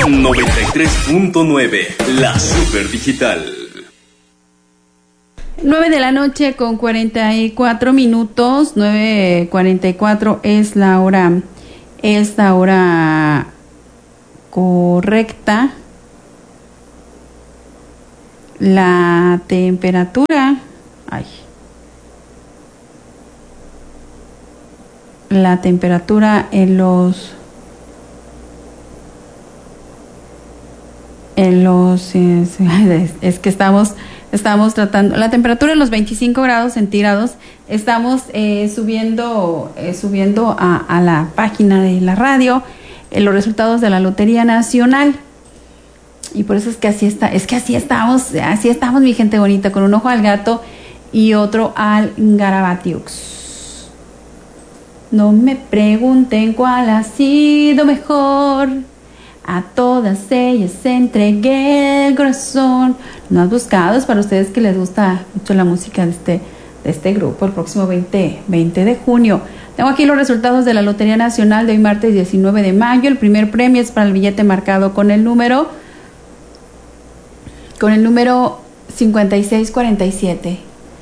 93.9, la super digital. 9 de la noche con 44 minutos, 9:44 es la hora correcta. La temperatura, es que estamos tratando la temperatura en los 25 grados centígrados. Estamos subiendo a la página de la radio los resultados de la Lotería Nacional, y por eso es que así estamos, mi gente bonita, con un ojo al gato y otro al Garabatiux. No me pregunten cuál ha sido mejor, a todas ellas entregué el corazón. No has buscado, es para ustedes que les gusta mucho la música de este grupo. El próximo 20 de junio. Tengo aquí los resultados de la Lotería Nacional de hoy, martes 19 de mayo. El primer premio es para el billete marcado con el número 5647.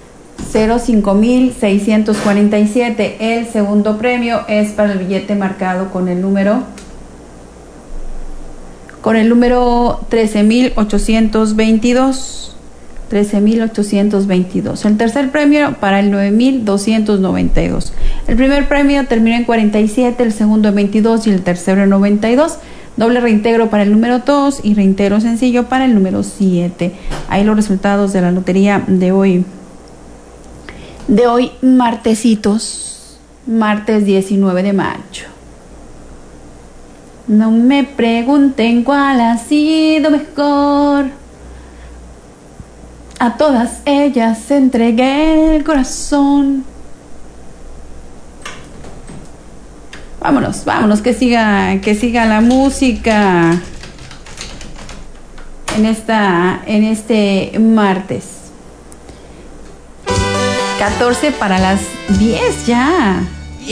05,647. El segundo premio es para el billete marcado con el número 13,822. 13,822. El tercer premio para el 9,292. El primer premio terminó en 47, el segundo en 22 y el tercero en 92. Doble reintegro para el número 2 y reintegro sencillo para el número 7. Ahí los resultados de la lotería de hoy. Martes 19 de mayo. No me pregunten cuál ha sido mejor, a todas ellas entregué el corazón. Vámonos, que siga la música en este martes. 14 para las 10 ya.